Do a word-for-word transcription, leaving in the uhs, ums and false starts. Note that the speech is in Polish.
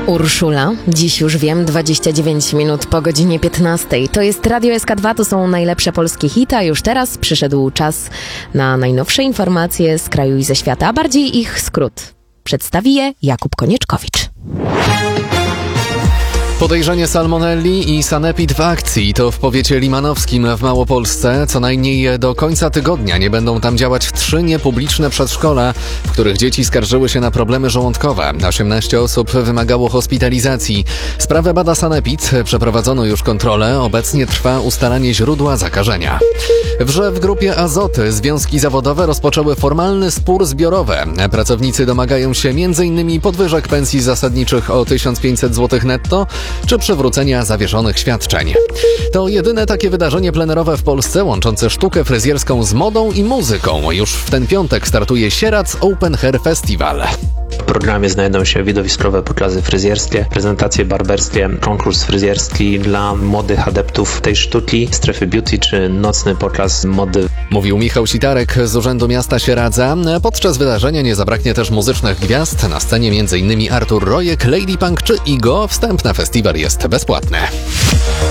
Urszula. Dziś już wiem, dwadzieścia dziewięć minut po godzinie piętnastej. To jest Radio S K dwa, to są najlepsze polskie hity, a już teraz przyszedł czas na najnowsze informacje z kraju i ze świata, a bardziej ich skrót. Przedstawi je Jakub Konieczkowicz. Podejrzenie salmonelli i sanepid w akcji. To w powiecie limanowskim w Małopolsce. Co najmniej do końca tygodnia nie będą tam działać trzy niepubliczne przedszkola, w których dzieci skarżyły się na problemy żołądkowe. osiemnaście osób wymagało hospitalizacji. Sprawę bada sanepid. Przeprowadzono już kontrolę. Obecnie trwa ustalanie źródła zakażenia. Wrze w grupie Azoty związki zawodowe rozpoczęły formalny spór zbiorowy. Pracownicy domagają się między innymi podwyżek pensji zasadniczych o tysiąc pięćset złotych netto, czy przywrócenia zawieszonych świadczeń. To jedyne takie wydarzenie plenerowe w Polsce łączące sztukę fryzjerską z modą i muzyką. Już w ten piątek startuje Sieradz Open Hair Festival. W programie znajdą się widowiskowe pokazy fryzjerskie, prezentacje barberskie, konkurs fryzjerski dla młodych adeptów tej sztuki, strefy beauty czy nocny pokaz mody. Mówił Michał Sitarek z Urzędu Miasta Sieradza. Podczas wydarzenia nie zabraknie też muzycznych gwiazd. Na scenie m.in. Artur Rojek, Lady Punk czy Igo. Wstęp na festiwal jest bezpłatny.